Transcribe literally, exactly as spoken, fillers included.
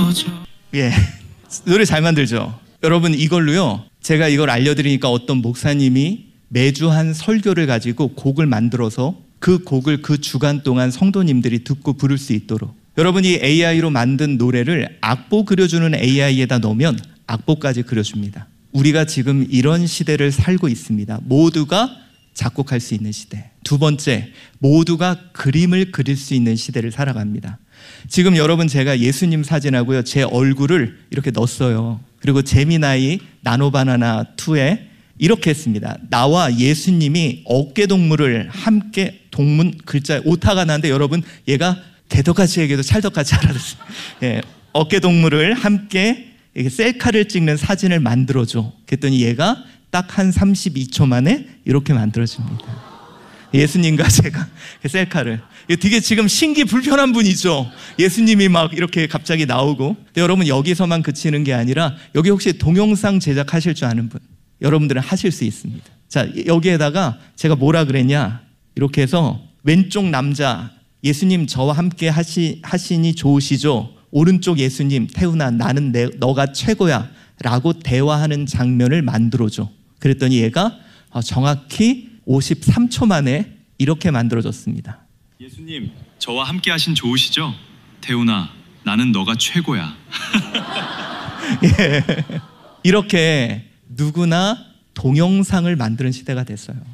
예, 노래 잘 만들죠. 여러분 이걸로요, 제가 이걸 알려드리니까 어떤 목사님이 매주 한 설교를 가지고 곡을 만들어서 그 곡을 그 주간 동안 성도님들이 듣고 부를 수 있도록, 여러분이 에이아이로 만든 노래를 악보 그려주는 에이아이에다 넣으면 악보까지 그려줍니다. 우리가 지금 이런 시대를 살고 있습니다. 모두가 작곡할 수 있는 시대. 두 번째, 모두가 그림을 그릴 수 있는 시대를 살아갑니다. 지금 여러분, 제가 예수님 사진하고요, 제 얼굴을 이렇게 넣었어요. 그리고 제미나이 나노바나나 이에 이렇게 했습니다. 나와 예수님이 어깨동무를 함께, 동문 글자에 오타가 나는데 여러분, 얘가 개덕같이 얘기해도 찰떡같이 알아듣어요. 예, 어깨동무를 함께 이렇게 셀카를 찍는 사진을 만들어줘. 그랬더니 얘가 딱 한 삼십이 초 만에 이렇게 만들어집니다. 예수님과 제가 셀카를. 되게 지금 신기 불편한 분이죠. 예수님이 막 이렇게 갑자기 나오고. 근데 여러분, 여기서만 그치는 게 아니라 여기 혹시 동영상 제작하실 줄 아는 분, 여러분들은 하실 수 있습니다. 자, 여기에다가 제가 뭐라 그랬냐, 이렇게 해서 왼쪽 남자 예수님 저와 함께 하시, 하시니 좋으시죠? 오른쪽 예수님, 태훈아 나는 내, 너가 최고야 라고 대화하는 장면을 만들어줘. 그랬더니 얘가 정확히 오십삼 초 만에 이렇게 만들어졌습니다. 예수님 저와 함께 하신 좋으시죠? 태훈아 나는 너가 최고야. 예, 이렇게 누구나 동영상을 만드는 시대가 됐어요.